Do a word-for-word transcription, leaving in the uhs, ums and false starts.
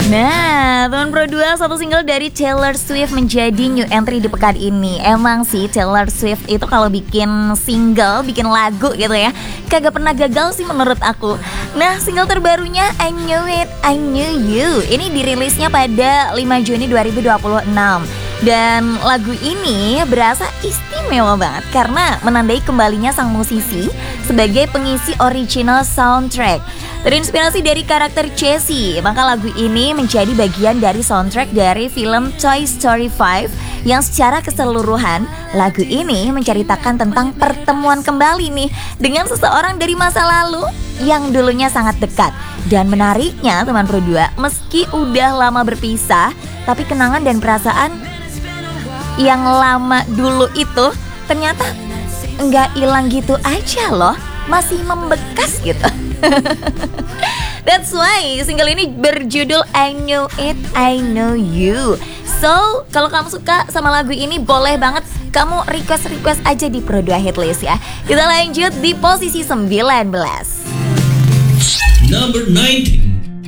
Nah, teman Pro dua, satu single dari Taylor Swift menjadi new entry di pekan ini. Emang sih Taylor Swift itu kalau bikin single, bikin lagu gitu ya, kagak pernah gagal sih menurut aku. Nah, single terbarunya I Knew It, I Knew You ini dirilisnya pada lima Juni dua ribu dua puluh enam. Dan lagu ini berasa istimewa banget karena menandai kembalinya sang musisi sebagai pengisi original soundtrack. Terinspirasi dari karakter Jessie, maka lagu ini menjadi bagian dari soundtrack dari film Toy Story lima yang secara keseluruhan lagu ini menceritakan tentang pertemuan kembali nih dengan seseorang dari masa lalu yang dulunya sangat dekat. Dan menariknya teman Pro dua, meski udah lama berpisah, tapi kenangan dan perasaan yang lama dulu itu ternyata nggak hilang gitu aja loh, masih membekas gitu. That's why single ini berjudul I Knew It, I Know You. So, kalau kamu suka sama lagu ini, boleh banget kamu request-request aja di Pro dua Hitlist ya. Kita lanjut di posisi sembilan belas. Number nineteen.